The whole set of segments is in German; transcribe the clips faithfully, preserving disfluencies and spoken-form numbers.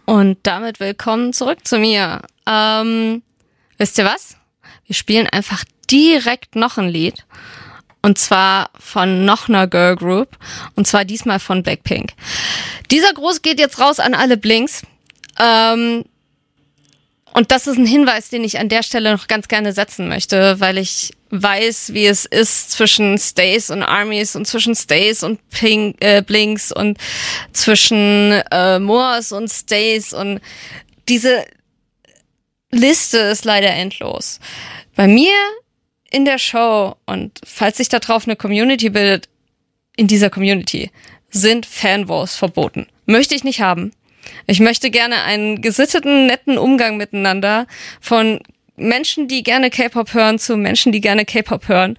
Und damit willkommen zurück zu mir. Ähm, wisst ihr was? Wir spielen einfach direkt noch ein Lied. Und zwar von noch einer Girl Group. Und zwar diesmal von Blackpink. Dieser Gruß geht jetzt raus an alle Blinks. Ähm, und das ist ein Hinweis, den ich an der Stelle noch ganz gerne setzen möchte, weil ich weiß, wie es ist zwischen Stays und Armies und zwischen Stays und Pink, äh, Blinks und zwischen äh, Moors und Stays, und diese Liste ist leider endlos. Bei mir in der Show, und falls sich darauf eine Community bildet, in dieser Community sind Fanwars verboten. Möchte ich nicht haben. Ich möchte gerne einen gesitteten, netten Umgang miteinander von Menschen, die gerne K-Pop hören, zu Menschen, die gerne K-Pop hören,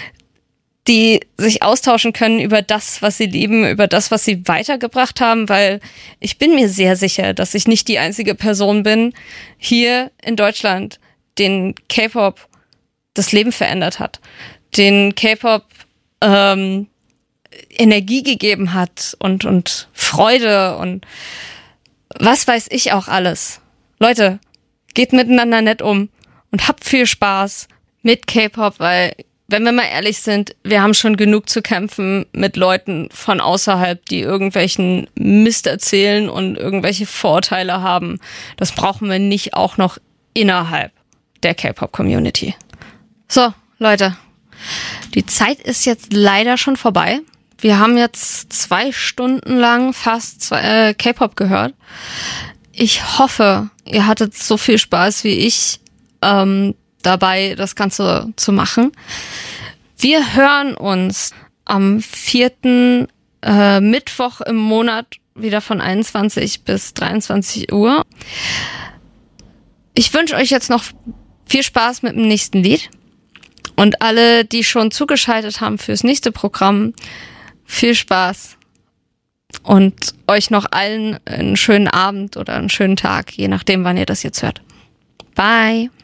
die sich austauschen können über das, was sie lieben, über das, was sie weitergebracht haben, weil ich bin mir sehr sicher, dass ich nicht die einzige Person bin hier in Deutschland, den K-Pop das Leben verändert hat, den K-Pop ähm, Energie gegeben hat und, und Freude und was weiß ich auch alles. Leute, geht miteinander nett um und habt viel Spaß mit K-Pop, weil, wenn wir mal ehrlich sind, wir haben schon genug zu kämpfen mit Leuten von außerhalb, die irgendwelchen Mist erzählen und irgendwelche Vorurteile haben. Das brauchen wir nicht auch noch innerhalb der K-Pop-Community. So, Leute, die Zeit ist jetzt leider schon vorbei. Wir haben jetzt zwei Stunden lang fast zwei, äh, K-Pop gehört. Ich hoffe, ihr hattet so viel Spaß wie ich ähm, dabei, das Ganze zu machen. Wir hören uns am vierten Äh, Mittwoch im Monat wieder von einundzwanzig bis dreiundzwanzig Uhr. Ich wünsche euch jetzt noch viel Spaß mit dem nächsten Lied. Und alle, die schon zugeschaltet haben fürs nächste Programm, viel Spaß. Und euch noch allen einen schönen Abend oder einen schönen Tag, je nachdem, wann ihr das jetzt hört. Bye!